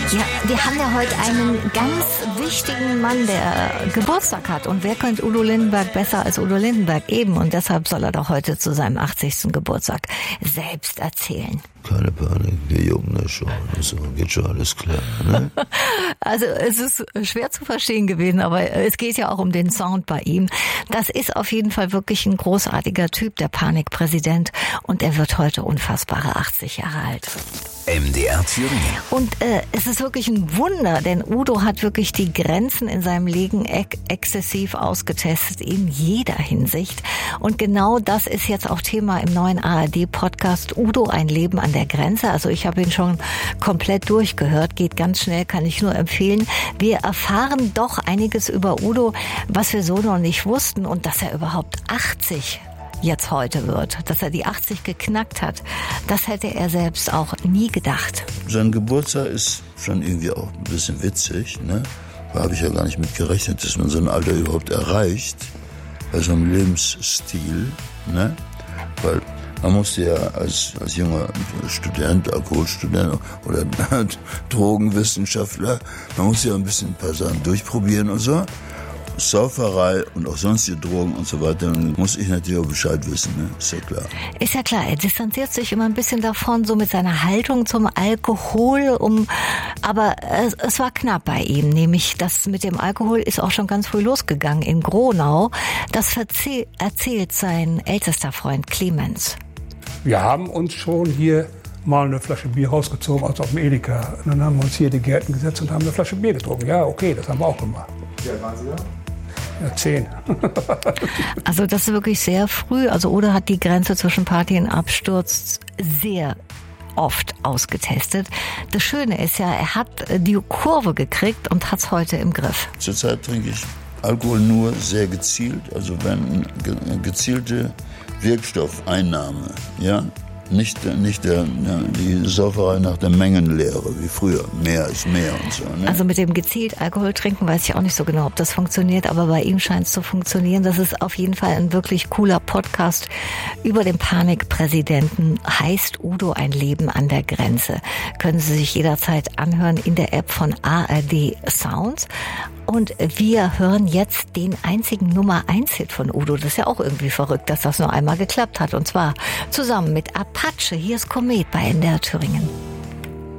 Ja, wir haben ja heute einen ganz wichtigen Mann, der Geburtstag hat. Und wer könnte Udo Lindenberg besser als Udo Lindenberg eben? Und deshalb soll er doch heute zu seinem 80. Geburtstag selbst erzählen. Keine Panik, wir jucken das schon. So geht schon alles klar, ne? Also es ist schwer zu verstehen gewesen, aber es geht ja auch um den Sound bei ihm. Das ist auf jeden Fall wirklich ein großartiger Typ, der Panikpräsident. Und er wird heute unfassbare 80 Jahre alt. MDR Thüringen. Und es ist wirklich ein Wunder, denn Udo hat wirklich die Grenzen in seinem Leben exzessiv ausgetestet, in jeder Hinsicht. Und genau das ist jetzt auch Thema im neuen ARD-Podcast Udo, ein Leben an der Grenze. Also ich habe ihn schon komplett durchgehört, geht ganz schnell, kann ich nur empfehlen. Wir erfahren doch einiges über Udo, was wir so noch nicht wussten, und dass er überhaupt 80 jetzt heute wird, dass er die 80 geknackt hat, das hätte er selbst auch nie gedacht. Sein Geburtstag ist schon irgendwie auch ein bisschen witzig, ne? Da habe ich ja gar nicht mit gerechnet, dass man so ein Alter überhaupt erreicht, bei so einem Lebensstil, ne? Weil man musste ja als junger Student, Alkoholstudent oder Drogenwissenschaftler, man musste ja ein bisschen ein paar Sachen durchprobieren und so. Sauferei und auch sonstige Drogen und so weiter, dann muss ich natürlich auch Bescheid wissen, ne? Ist ja klar. Ist ja klar, er distanziert sich immer ein bisschen davon, so mit seiner Haltung zum Alkohol, aber es war knapp bei ihm, nämlich das mit dem Alkohol ist auch schon ganz früh losgegangen in Gronau. Das erzählt sein ältester Freund Clemens. Wir haben uns schon hier mal eine Flasche Bier rausgezogen aus dem Edeka. Und dann haben wir uns hier in die Gärten gesetzt und haben eine Flasche Bier getrunken. Ja, okay, das haben wir auch gemacht. Wie alt waren Sie da? Ja, 10. Also das ist wirklich sehr früh. Also Udo hat die Grenze zwischen Party und Absturz sehr oft ausgetestet. Das Schöne ist ja, er hat die Kurve gekriegt und hat es heute im Griff. Zurzeit trinke ich Alkohol nur sehr gezielt, also wenn gezielte Wirkstoffeinnahme, ja. Nicht die Sauferei nach der Mengenlehre, wie früher. Mehr ist mehr und so. Ne? Also mit dem gezielt Alkohol trinken weiß ich auch nicht so genau, ob das funktioniert, aber bei ihm scheint es zu funktionieren. Das ist auf jeden Fall ein wirklich cooler Podcast über den Panikpräsidenten. Heißt Udo, ein Leben an der Grenze. Können Sie sich jederzeit anhören in der App von ARD Sounds. Und wir hören jetzt den einzigen Nummer-1-Hit von Udo. Das ist ja auch irgendwie verrückt, dass das nur einmal geklappt hat. Und zwar zusammen mit Apache. Hier ist Komet bei NDR Thüringen.